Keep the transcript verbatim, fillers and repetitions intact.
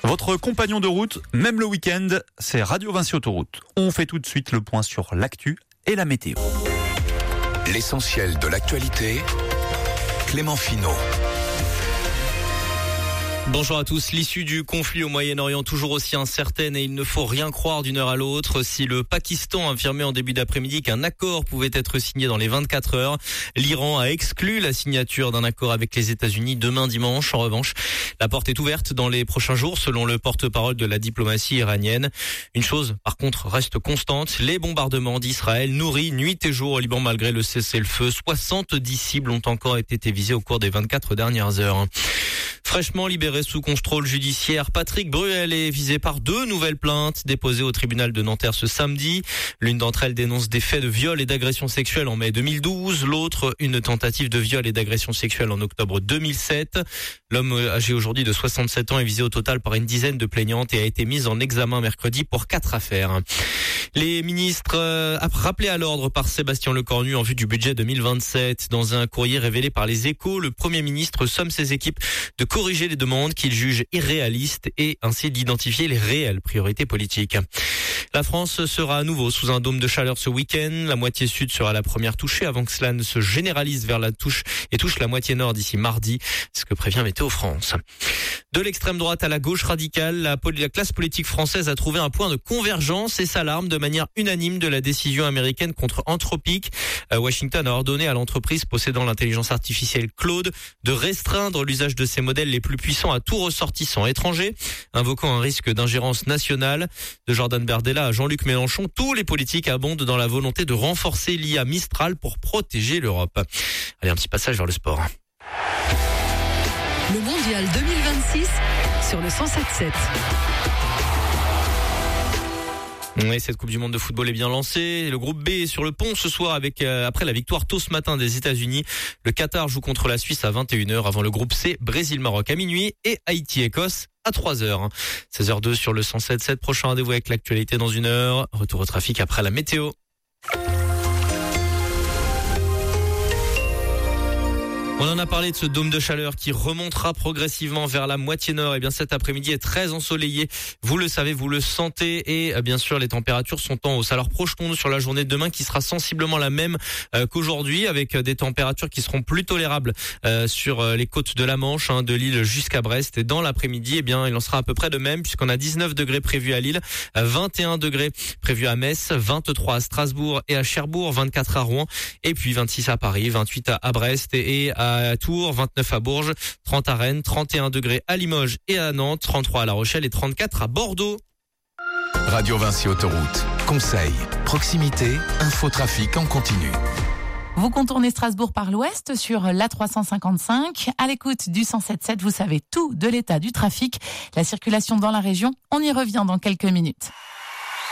Votre compagnon de route, même le week-end, c'est Radio Vinci Autoroute. On fait tout de suite le point sur l'actu et la météo. L'essentiel de l'actualité, Clément Finot. Bonjour à tous. L'issue du conflit au Moyen-Orient toujours aussi incertaine et il ne faut rien croire d'une heure à l'autre. Si le Pakistan a affirmé en début d'après-midi qu'un accord pouvait être signé dans les vingt-quatre heures, l'Iran a exclu la signature d'un accord avec les États-Unis demain dimanche. En revanche, la porte est ouverte dans les prochains jours selon le porte-parole de la diplomatie iranienne. Une chose par contre reste constante, les bombardements d'Israël nourris nuit et jour au Liban malgré le cessez-le-feu. soixante-dix cibles ont encore été visées au cours des vingt-quatre dernières heures. Fraîchement libéré sous contrôle judiciaire, Patrick Bruel est visé par deux nouvelles plaintes déposées au tribunal de Nanterre ce samedi. L'une d'entre elles dénonce des faits de viol et d'agression sexuelle en mai deux mille douze. L'autre, une tentative de viol et d'agression sexuelle en octobre deux mille sept. L'homme âgé aujourd'hui de soixante-sept ans est visé au total par une dizaine de plaignantes et a été mis en examen mercredi pour quatre affaires. Les ministres euh, rappelés à l'ordre par Sébastien Lecornu en vue du budget deux mille vingt-sept. Dans un courrier révélé par les Échos, le Premier ministre somme ses équipes de corriger les demandes qu'il juge irréalistes et ainsi d'identifier les réelles priorités politiques. La France sera à nouveau sous un dôme de chaleur ce week-end. La moitié sud sera la première touchée avant que cela ne se généralise vers la touche et touche la moitié nord d'ici mardi. C'est ce que prévient Météo France. De l'extrême droite à la gauche radicale, la, la classe politique française a trouvé un point de convergence et s'alarme de manière unanime de la décision américaine contre Anthropic. Washington a ordonné à l'entreprise possédant l'intelligence artificielle Claude de restreindre l'usage de ses modèles les plus puissants à tout ressortissant étranger, invoquant un risque d'ingérence nationale. De Jordan Bardella à Jean-Luc Mélenchon, tous les politiques abondent dans la volonté de renforcer l'I A Mistral pour protéger l'Europe. Allez, un petit passage vers le sport. Le mondial deux mille vingt-six sur le cent sept sept. Oui, cette Coupe du Monde de football est bien lancée. Le groupe B est sur le pont ce soir avec euh, après la victoire tôt ce matin des États-Unis. Le Qatar joue contre la Suisse à vingt et une heures avant le groupe C, Brésil-Maroc à minuit et Haïti-Écosse à trois heures. seize heures deux sur le cent sept sept. Prochain rendez-vous avec l'actualité dans une heure. Retour au trafic après la météo. On en a parlé de ce dôme de chaleur qui remontera progressivement vers la moitié nord. Et bien cet après-midi est très ensoleillé. Vous le savez, vous le sentez. Et bien sûr, les températures sont en hausse. Alors projetons-nous sur la journée de demain qui sera sensiblement la même euh, qu'aujourd'hui avec des températures qui seront plus tolérables euh, sur les côtes de la Manche, hein, de Lille jusqu'à Brest. Et dans l'après-midi, eh bien, il en sera à peu près de même puisqu'on a dix-neuf degrés prévus à Lille, vingt et un degrés prévus à Metz, vingt-trois à Strasbourg et à Cherbourg, vingt-quatre à Rouen et puis vingt-six à Paris, vingt-huit à Brest et à à Tours, vingt-neuf à Bourges, trente à Rennes, trente et un degrés à Limoges et à Nantes, trente-trois à La Rochelle et trente-quatre à Bordeaux. Radio Vinci Autoroute. Conseils, proximité, infotrafic en continu. Vous contournez Strasbourg par l'ouest sur l'A trois cent cinquante-cinq. À l'écoute du cent sept sept, vous savez tout de l'état du trafic, la circulation dans la région. On y revient dans quelques minutes.